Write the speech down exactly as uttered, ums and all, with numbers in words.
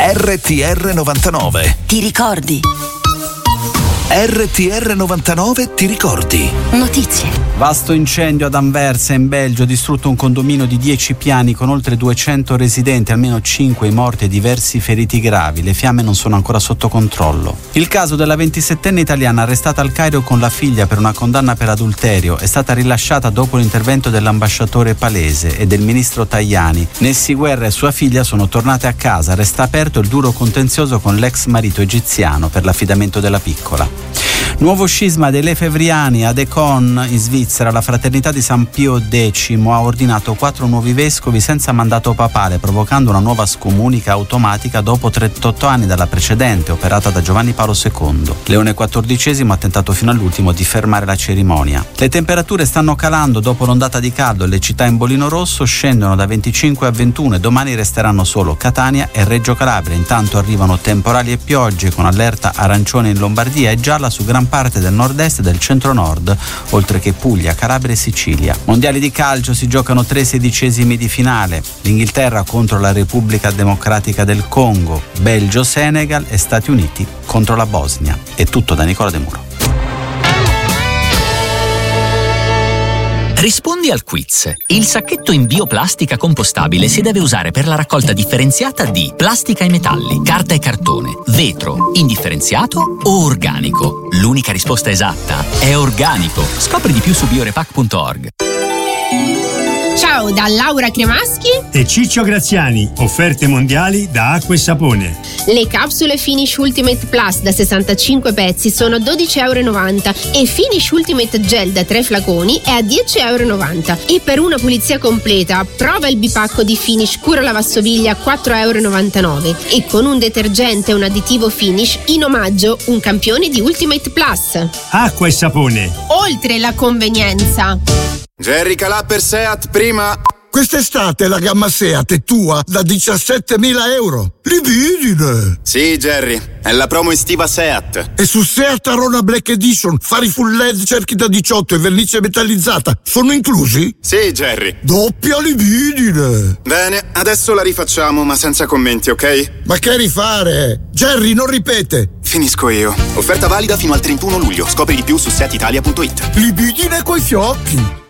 R T R novantanove. Ti ricordi? R T R novantanove ti ricordi? Notizie. Vasto incendio ad Anversa in Belgio, distrutto un condominio di dieci piani con oltre duecento residenti, almeno cinque morti e diversi feriti gravi. Le fiamme non sono ancora sotto controllo. Il caso della ventisettenne italiana arrestata al Cairo con la figlia per una condanna per adulterio è stata rilasciata dopo l'intervento dell'ambasciatore palese e del ministro Tajani. Nessi Guerra e sua figlia sono tornate a casa. Resta aperto il duro contenzioso con l'ex marito egiziano per l'affidamento della piccola. Nuovo scisma dei Lefebvriani ad Écon in Svizzera. La fraternità di San Pio X ha ordinato quattro nuovi vescovi senza mandato papale, provocando una nuova scomunica automatica dopo trentotto anni dalla precedente, operata da Giovanni Paolo secondo. Leone quattordicesimo ha tentato fino all'ultimo di fermare la cerimonia. Le temperature stanno calando dopo l'ondata di caldo e le città in bollino rosso scendono da venticinque a ventuno e domani resteranno solo Catania e Reggio Calabria. Intanto arrivano temporali e piogge con allerta arancione in Lombardia e gialla su gran parte del nord-est e del centro-nord, oltre che Puglia, Calabria e Sicilia. Mondiali di calcio, si giocano tre sedicesimi di finale. L'Inghilterra contro la Repubblica Democratica del Congo, Belgio, Senegal e Stati Uniti contro la Bosnia. È tutto da Nicola De Muro. Rispondi al quiz. Il sacchetto in bioplastica compostabile si deve usare per la raccolta differenziata di plastica e metalli, carta e cartone, vetro, indifferenziato o organico. L'unica risposta esatta è organico. Scopri di più su biorepac punto org. Ciao da Laura Cremaschi e Ciccio Graziani, offerte mondiali da Acqua e Sapone. Le capsule Finish Ultimate Plus da sessantacinque pezzi sono dodici e novanta euro e Finish Ultimate Gel da tre flaconi è a dieci e novanta euro. E per una pulizia completa prova il bipacco di Finish Cura Lavastoviglie a quattro e novantanove euro e con un detergente e un additivo Finish in omaggio un campione di Ultimate Plus. Acqua e Sapone. Oltre la convenienza. Jerry Calà per Seat prima. Quest'estate la gamma Seat è tua da diciassettemila euro. Libidine! Sì, Jerry, è la promo estiva Seat. E su Seat Arona Black Edition, fari full L E D, cerchi da diciotto e vernice metallizzata sono inclusi? Sì, Jerry. Doppia libidine! Bene, adesso la rifacciamo, ma senza commenti, ok? Ma che rifare? Jerry, non ripete! Finisco io. Offerta valida fino al trentuno luglio. Scopri di più su seat italia punto it. Libidine coi fiocchi!